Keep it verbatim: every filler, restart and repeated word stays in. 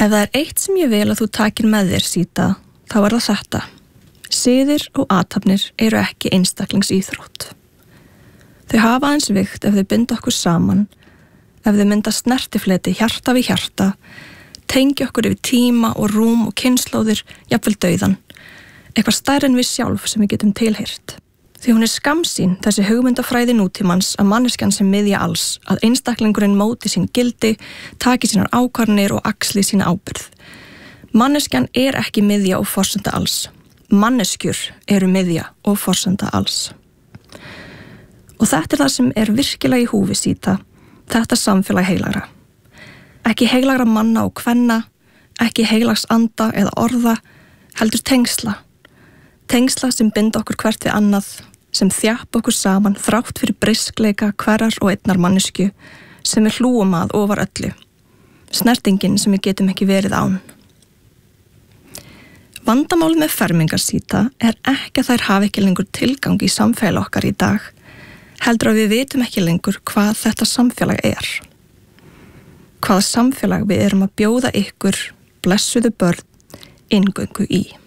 Ef það er eitt sem ég vil að þú takir með þér, Sita, þá er það þetta. Siðir og athafnir eru ekki einstaklingsíþrótt. Þau hafa aðeins vigt ef þau binda okkur saman, ef þau mynda snertifleti hjarta við hjarta, tengi okkur yfir tíma og rúm og kynslóðir, jafnvel dauðan, eitthvað stærra en við sjálf sem við getum tilheyrt. Því hún er skammsýn, þessi hugmyndafræði nútímans að manneskjan sem miðja alls, að einstaklingurinn móti sín gildi, taki sínar ákvarðanir og axli sína ábyrgð. Manneskjan er ekki miðja og forsenda alls. Manneskjur eru miðja og forsenda alls. Og þetta er það sem er virkilega í húfi, Sita, þetta samfélag heilagra. Ekki heilagra manna og kvenna, ekki heilags anda eða orða, heldur tengsla. Tengsla sem binda okkur hvert við annað, sem þjappa okkur saman þrátt fyrir briskleika hverrar og einnar mannesku, sem við hlúum að ofar öllu. Snertingin sem við getum ekki verið án. Vandamálið með fermingar, Sita, er ekki að þær hafi ekki lengur tilgang í samfélag okkar í dag, heldur að við vitum ekki lengur hvað þetta samfélag er. Hvaða samfélag við erum að bjóða ykkur, blessuðu börn, inngöngu í.